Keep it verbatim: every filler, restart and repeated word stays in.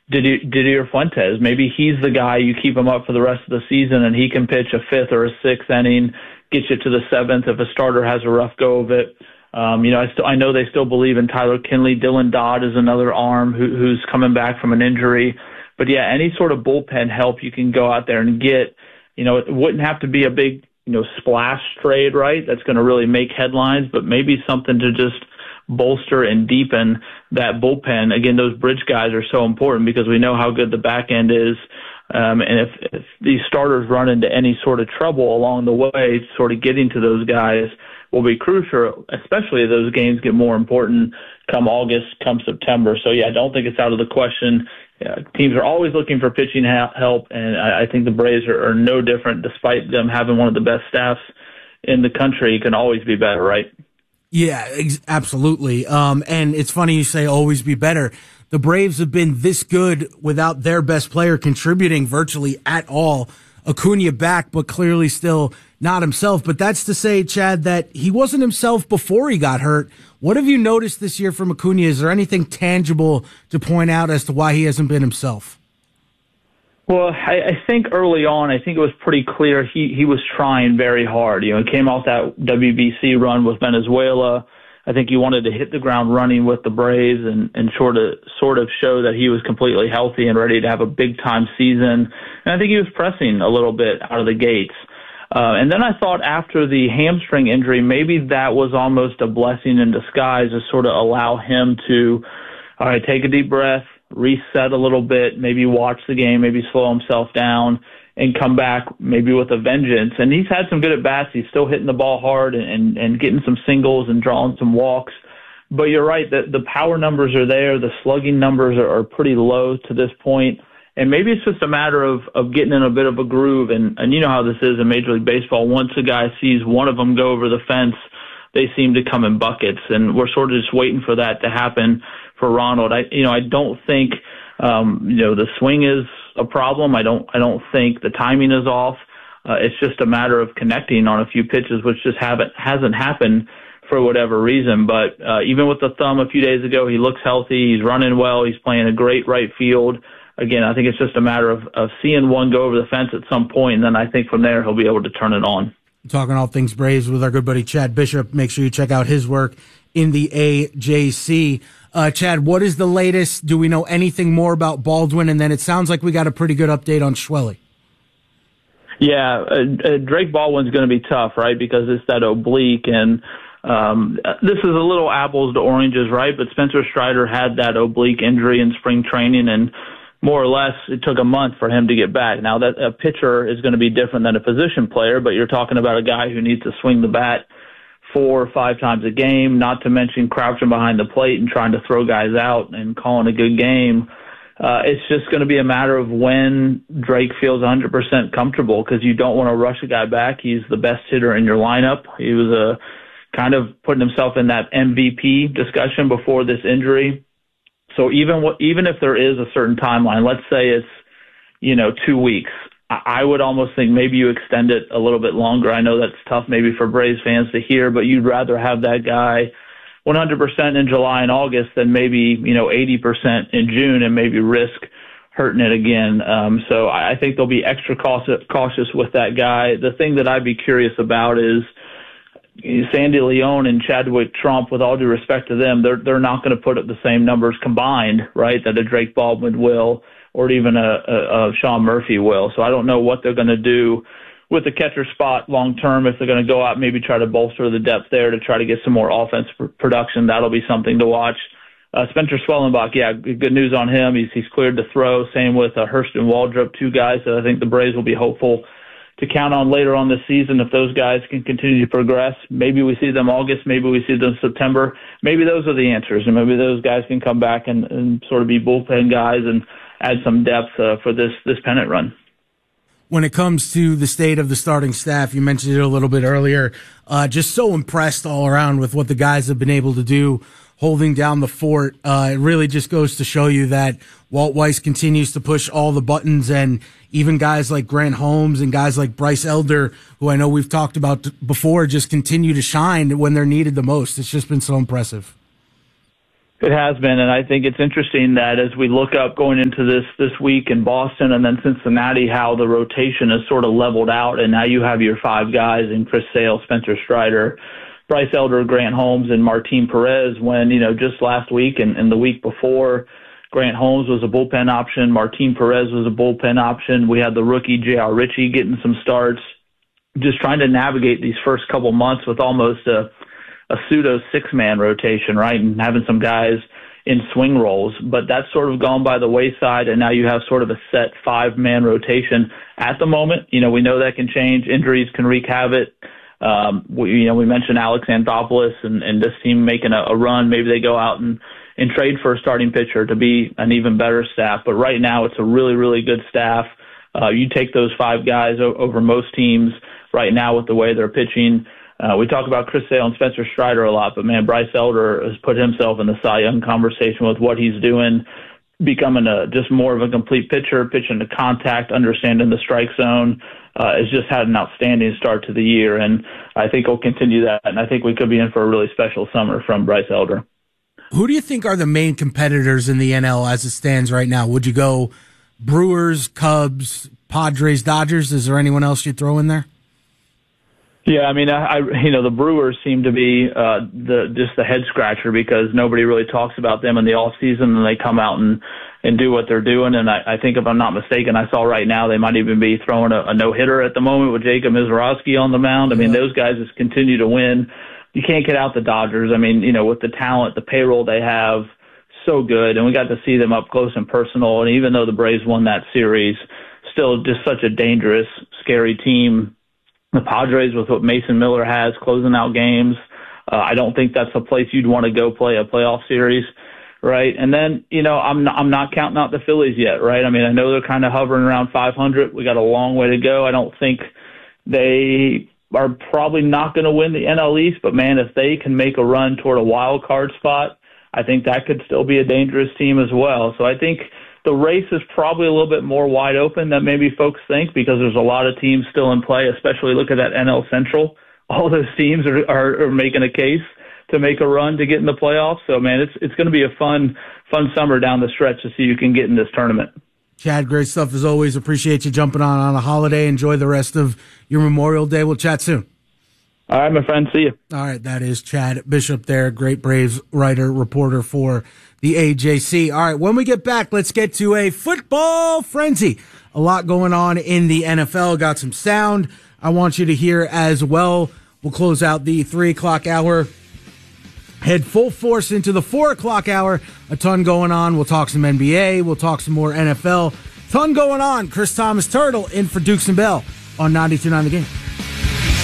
Didier, Didier Fuentes. Maybe he's the guy you keep him up for the rest of the season, and he can pitch a fifth or a sixth inning, get you to the seventh if a starter has a rough go of it. Um, you know, I still I know they still believe in Tyler Kinley. Dylan Dodd is another arm who, who's coming back from an injury. But yeah, any sort of bullpen help you can go out there and get. You know, it wouldn't have to be a big, you know, splash trade, right? That's going to really make headlines, but maybe something to just bolster and deepen that bullpen. Again, those bridge guys are so important because we know how good the back end is. Um, and if, if these starters run into any sort of trouble along the way, sort of getting to those guys will be crucial, especially if those games get more important come August, come September. So, yeah, I don't think it's out of the question. Yeah, teams are always looking for pitching help, and I, I think the Braves are, are no different. Despite them having one of the best staffs in the country, it can always be better, right? Yeah, ex- absolutely. Um, and it's funny you say always be better. The Braves have been this good without their best player contributing virtually at all. Acuna back, but clearly still not himself. But that's to say, Chad, that he wasn't himself before he got hurt. What have you noticed this year from Acuna? Is there anything tangible to point out as to why he hasn't been himself? Well, I, I think early on, I think it was pretty clear he, he was trying very hard. You know, he came off that W B C run with Venezuela. I think he wanted to hit the ground running with the Braves and, and sort of sort of show that he was completely healthy and ready to have a big-time season. And I think he was pressing a little bit out of the gates. Uh, and then I thought after the hamstring injury, maybe that was almost a blessing in disguise to sort of allow him to, all right, take a deep breath, reset a little bit, maybe watch the game, maybe slow himself down, and come back maybe with a vengeance. And he's had some good at-bats. He's still hitting the ball hard and, and, and getting some singles and drawing some walks. But you're right, the, the power numbers are there. The slugging numbers are, are pretty low to this point. And maybe it's just a matter of, of getting in a bit of a groove. And, and you know how this is in Major League Baseball. Once a guy sees one of them go over the fence, they seem to come in buckets. And we're sort of just waiting for that to happen for Ronald. I, you know, I don't think, um, you know, the swing is a problem. I don't, I don't think the timing is off. Uh, it's just a matter of connecting on a few pitches, which just haven't, hasn't happened for whatever reason. But, uh, even with the thumb a few days ago, he looks healthy. He's running well. He's playing a great right field. Again, I think it's just a matter of, of seeing one go over the fence at some point, and then I think from there he'll be able to turn it on. Talking all things Braves with our good buddy Chad Bishop. Make sure you check out his work in the A J C. Uh, Chad, what is the latest? Do we know anything more about Baldwin? And then it sounds like we got a pretty good update on Schwelly. Yeah, uh, uh, Drake Baldwin's going to be tough, right, because it's that oblique, and um, this is a little apples to oranges, right? But Spencer Strider had that oblique injury in spring training, and more or less it took a month for him to get back. Now, that a pitcher is going to be different than a position player, but you're talking about a guy who needs to swing the bat four or five times a game, not to mention crouching behind the plate and trying to throw guys out and calling a good game. Uh, it's just going to be a matter of when Drake feels one hundred percent comfortable, because you don't want to rush a guy back. He's the best hitter in your lineup. He was a kind of putting himself in that M V P discussion before this injury. So even what, even if there is a certain timeline, let's say it's, you know, two weeks, I would almost think maybe you extend it a little bit longer. I know that's tough maybe for Braves fans to hear, but you'd rather have that guy one hundred percent in July and August than maybe, you know, eighty percent in June and maybe risk hurting it again. Um, so I think they'll be extra cautious with that guy. The thing that I'd be curious about is Sandy Leon and Chadwick Trump, with all due respect to them, they're they're not going to put up the same numbers combined, right, that a Drake Baldwin will, or even a, a, a Sean Murphy will. So I don't know what they're going to do with the catcher spot long term. If they're going to go out, maybe try to bolster the depth there to try to get some more offense pr- production, that'll be something to watch. Uh, Spencer Swellenbach, yeah, good news on him. He's he's cleared to throw. Same with uh, Hurston Waldrop, two guys that I think the Braves will be hopeful to count on later on this season. If those guys can continue to progress, maybe we see them August, maybe we see them September. Maybe those are the answers, and maybe those guys can come back and, and sort of be bullpen guys and add some depth uh, for this this pennant run. When it comes to the state of the starting staff, you mentioned it a little bit earlier, uh, just so impressed all around with what the guys have been able to do holding down the fort. Uh, it really just goes to show you that Walt Weiss continues to push all the buttons, and even guys like Grant Holmes and guys like Bryce Elder, who I know we've talked about before, just continue to shine when they're needed the most. It's just been so impressive. It has been, and I think it's interesting that as we look up going into this this week in Boston and then Cincinnati, how the rotation is sort of leveled out, and now you have your five guys in Chris Sale, Spencer Strider, Bryce Elder, Grant Holmes, and Martin Perez, when, you know, just last week and, and the week before, Grant Holmes was a bullpen option, Martin Perez was a bullpen option. We had the rookie J R. Ritchie getting some starts. Just trying to navigate these first couple months with almost a a pseudo six-man rotation, right, and having some guys in swing roles. But that's sort of gone by the wayside, and now you have sort of a set five-man rotation at the moment. You know, we know that can change. Injuries can wreak havoc. Um, we, you know, we mentioned Alex Anthopoulos and, and this team making a, a run. Maybe they go out and, and trade for a starting pitcher to be an even better staff. But right now it's a really, really good staff. Uh, you take those five guys o- over most teams right now with the way they're pitching. Uh, we talk about Chris Sale and Spencer Strider a lot, but, man, Bryce Elder has put himself in the Cy Young conversation with what he's doing, becoming a just more of a complete pitcher, pitching to contact, understanding the strike zone. Uh, has just had an outstanding start to the year, and I think he'll continue that, and I think we could be in for a really special summer from Bryce Elder. Who do you think are the main competitors in the N L as it stands right now? Would you go Brewers, Cubs, Padres, Dodgers? Is there anyone else you'd throw in there? Yeah, I mean, I, I you know, the Brewers seem to be uh, the just the head scratcher because nobody really talks about them in the off season, and they come out and, and do what they're doing. And I, I think, if I'm not mistaken, I saw right now they might even be throwing a, a no hitter at the moment with Jacob Mizorowski on the mound. I mean, those guys just continue to win. You can't get out the Dodgers. I mean, you know, with the talent, the payroll they have, so good, and we got to see them up close and personal. And even though the Braves won that series, still just such a dangerous, scary team. The Padres, with what Mason Miller has, closing out games, uh, I don't think that's a place you'd want to go play a playoff series, right? And then, you know, I'm not, I'm not counting out the Phillies yet, right? I mean, I know they're kind of hovering around five hundred. We got a long way to go. I don't think they are probably not going to win the N L East, but, man, if they can make a run toward a wild card spot, I think that could still be a dangerous team as well. So I think the race is probably a little bit more wide open than maybe folks think because there's a lot of teams still in play, especially look at that N L Central. All those teams are, are, are making a case to make a run to get in the playoffs. So, man, it's it's going to be a fun, fun summer down the stretch to see who can get in this tournament. Chad, great stuff as always. Appreciate you jumping on on a holiday. Enjoy the rest of your Memorial Day. We'll chat soon. All right, my friend. See you. All right, that is Chad Bishop there, great Braves writer, reporter for the A J C. All right, when we get back, let's get to a football frenzy. A lot going on in the N F L. Got some sound I want you to hear as well. We'll close out the three o'clock hour. Head full force into the four o'clock hour. A ton going on. We'll talk some N B A. We'll talk some more N F L. Ton going on. Chris Thomas Turtle in for Dukes and Bell on ninety-two point nine The Game.